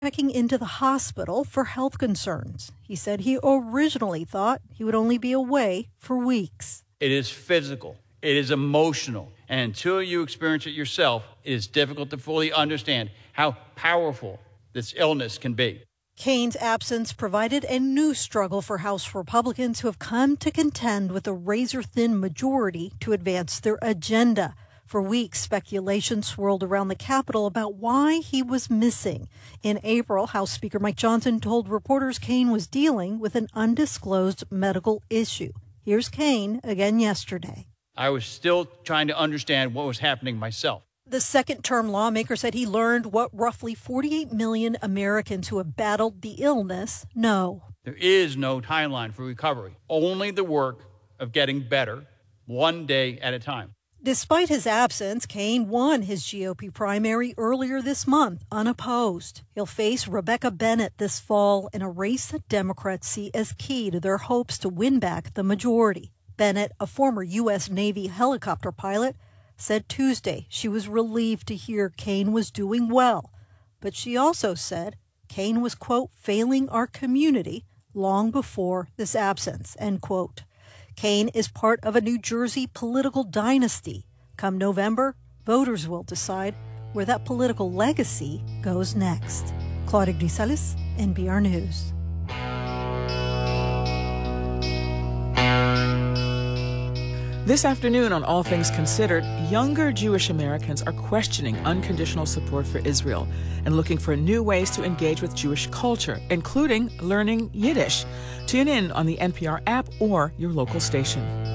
checking into the hospital for health concerns. He said he originally thought he would only be away for weeks. It is physical. It is emotional. And until you experience it yourself, it is difficult to fully understand how powerful this illness can be. Kane's absence provided a new struggle for House Republicans who have come to contend with a razor-thin majority to advance their agenda. For weeks, speculation swirled around the Capitol about why he was missing. In April, House Speaker Mike Johnson told reporters Kane was dealing with an undisclosed medical issue. Here's Kane again yesterday. I was still trying to understand what was happening myself. The second-term lawmaker said he learned what roughly 48 million Americans who have battled the illness know. There is no timeline for recovery, only the work of getting better one day at a time. Despite his absence, Kane won his GOP primary earlier this month, unopposed. He'll face Rebecca Bennett this fall in a race that Democrats see as key to their hopes to win back the majority. Bennett, a former U.S. Navy helicopter pilot, said Tuesday she was relieved to hear Kane was doing well. But she also said Kane was, quote, failing our community long before this absence, end quote. Kane is part of a New Jersey political dynasty. Come November, voters will decide where that political legacy goes next. Claudia Grisales, NPR News. This afternoon on All Things Considered, younger Jewish Americans are questioning unconditional support for Israel and looking for new ways to engage with Jewish culture, including learning Yiddish. Tune in on the NPR app or your local station.